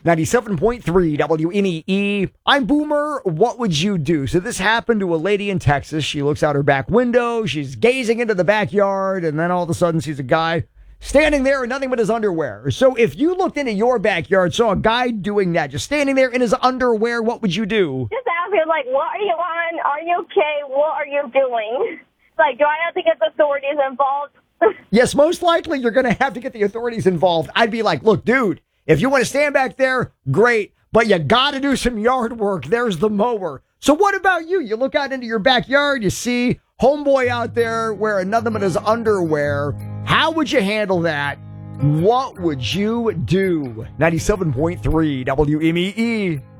97.3 WMEE. I'm Boomer. What would you do? So this happened to a lady in Texas. She looks out her back window. She's gazing into the backyard, and then all of a sudden sees a guy standing there in nothing but his underwear. So if you looked into your backyard, saw a guy doing that, just standing there in his underwear, what would you do? Just ask him, like, what are you on? Are you okay? What are you doing? Like, do I have to get the authorities involved? Yes, most likely you're going to have to get the authorities involved. I'd be like, look, dude, if you want to stand back there, great, but you got to do some yard work. There's the mower. So what about you? You look out into your backyard, you see homeboy out there wearing nothing but his underwear. How would you handle that? What would you do? 97.3 WMEE.